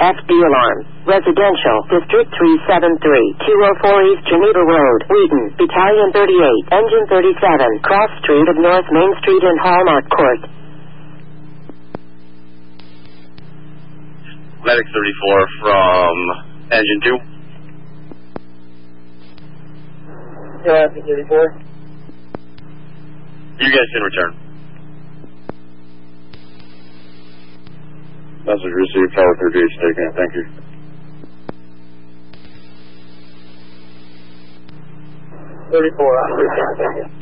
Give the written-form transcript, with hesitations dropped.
FD alarm. Residential, District 373, 204 East Geneva Road, Wheaton, Battalion 38, Engine 37, Cross Street of North Main Street and Hallmark Court. Medic 34 from Engine 2. Yeah, 34. You guys can return. Message received, Tower 38 taken in, thank you. 34,